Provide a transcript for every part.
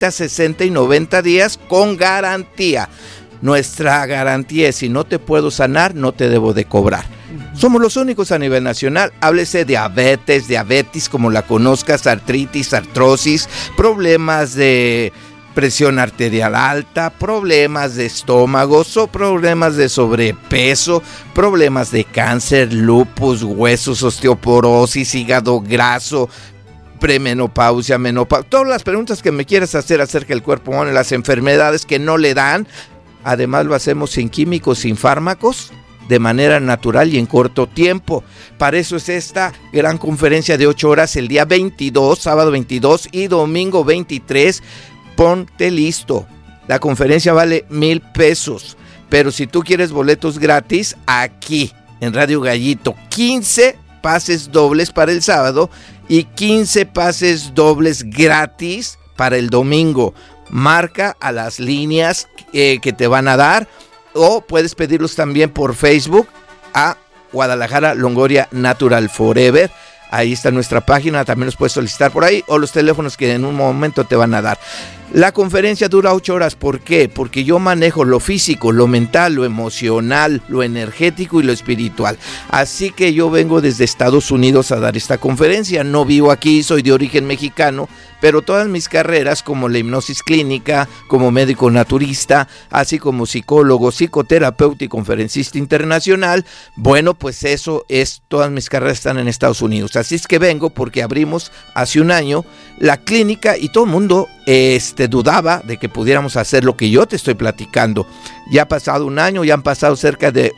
30, 60 y 90 días con garantía. Nuestra garantía es: si no te puedo sanar, no te debo de cobrar. Somos los únicos a nivel nacional. Háblese diabetes, diabetes como la conozcas, artritis, artrosis, problemas de presión arterial alta, problemas de estómago, problemas de sobrepeso, problemas de cáncer, lupus, huesos, osteoporosis, hígado graso, premenopausia, menopausia, todas las preguntas que me quieras hacer acerca del cuerpo humano, las enfermedades que no le dan. Además lo hacemos sin químicos, sin fármacos, de manera natural y en corto tiempo. Para eso es esta gran conferencia de 8 horas el día 22, sábado 22 y domingo 23. Ponte listo. La conferencia vale 1,000 pesos. Pero si tú quieres boletos gratis, aquí en Radio Gallito, 15 pases dobles para el sábado y 15 pases dobles gratis para el domingo. Marca a las líneas que te van a dar, o puedes pedirlos también por Facebook a Guadalajara Longoria Natural Forever. Ahí está nuestra página, también los puedes solicitar por ahí, o los teléfonos que en un momento te van a dar. La conferencia dura 8 horas, ¿por qué? Porque yo manejo lo físico, lo mental, lo emocional, lo energético y lo espiritual. Así que yo vengo desde Estados Unidos a dar esta conferencia. No vivo aquí, soy de origen mexicano, pero todas mis carreras, como la hipnosis clínica, como médico naturista, así como psicólogo, psicoterapeuta y conferencista internacional, bueno, pues eso es, todas mis carreras están en Estados Unidos. Así es que vengo porque abrimos hace un año la clínica y todo el mundo dudaba de que pudiéramos hacer lo que yo te estoy platicando. Ya ha pasado un año, ya han pasado cerca de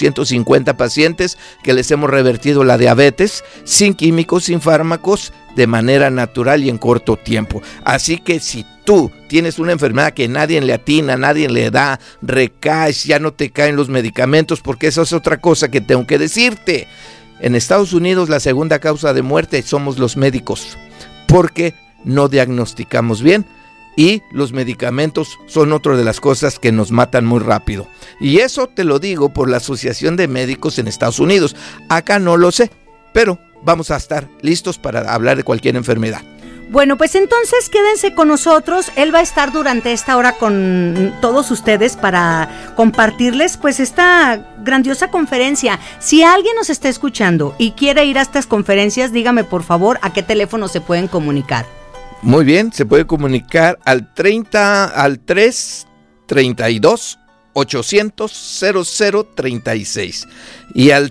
850 pacientes que les hemos revertido la diabetes sin químicos, sin fármacos, de manera natural y en corto tiempo. Así que si tú tienes una enfermedad que nadie le atina, nadie le da, recaes, ya no te caen los medicamentos, porque esa es otra cosa que tengo que decirte. En Estados Unidos la segunda causa de muerte somos los médicos, porque no diagnosticamos bien y los medicamentos son otra de las cosas que nos matan muy rápido. Y eso te lo digo por la Asociación de Médicos en Estados Unidos. Acá no lo sé, pero vamos a estar listos para hablar de cualquier enfermedad. Bueno, pues entonces quédense con nosotros. Él va a estar durante esta hora con todos ustedes para compartirles pues esta grandiosa conferencia. Si alguien nos está escuchando y quiere ir a estas conferencias, dígame por favor a qué teléfono se pueden comunicar. Muy bien, se puede comunicar al 332 800 0036 y al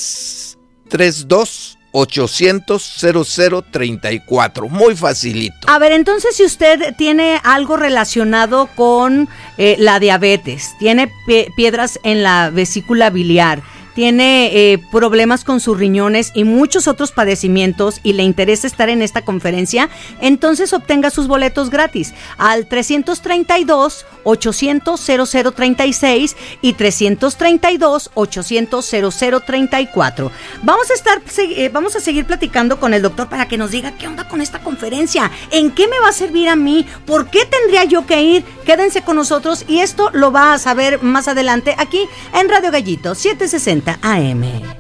332 800 0034. Muy facilito. A ver, entonces si usted tiene algo relacionado con la diabetes, tiene piedras en la vesícula biliar, tiene problemas con sus riñones y muchos otros padecimientos y le interesa estar en esta conferencia, entonces obtenga sus boletos gratis al 332 800 0036 y 332 800 0034. Vamos a seguir platicando con el doctor para que nos diga qué onda con esta conferencia, en qué me va a servir a mí, por qué tendría yo que ir. Quédense con nosotros y esto lo va a saber más adelante aquí en Radio Gallito 760 AM.